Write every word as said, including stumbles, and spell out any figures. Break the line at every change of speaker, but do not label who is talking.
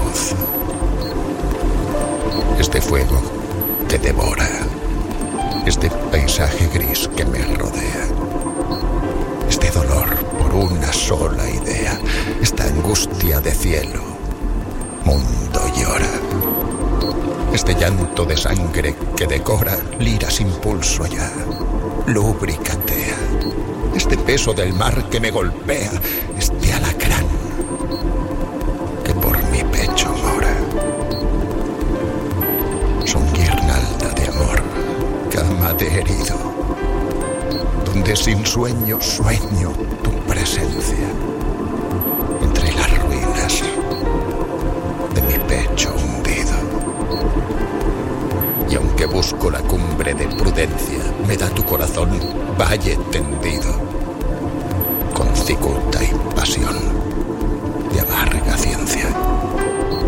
gozo. Este fuego te devora, este paisaje gris que me rodea, este dolor por una sola idea, esta angustia de cielo, mundo llora. Este llanto de sangre que decora lira sin pulso ya, lubricatea. Este peso del mar que me golpea, este alacrán que por mi pecho mora. Son guirnalda de amor, cama de herido, donde sin sueño sueño tu presencia, entre las ruinas de mi pecho hundido. Y aunque busco la cumbre de prudencia, me da tu corazón valle tendido, con cicuta y pasión.